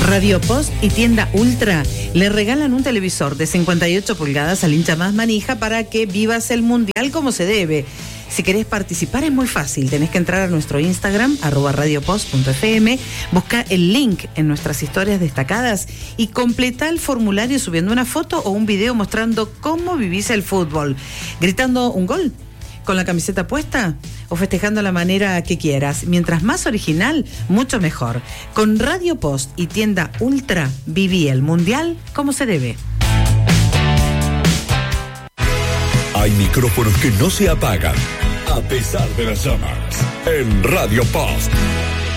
Radio Post y Tienda Ultra le regalan un televisor de 58 pulgadas al hincha más manija para que vivas el mundial como se debe. Si querés participar es muy fácil, tenés que entrar a nuestro Instagram, @radiopost.fm, busca el link en nuestras historias destacadas y completa el formulario subiendo una foto o un video mostrando cómo vivís el fútbol, gritando un gol, con la camiseta puesta o festejando la manera que quieras. Mientras más original, mucho mejor. Con Radio Post y Tienda Ultra, viví el mundial como se debe. Hay micrófonos que no se apagan a pesar de las llamas. En Radio Post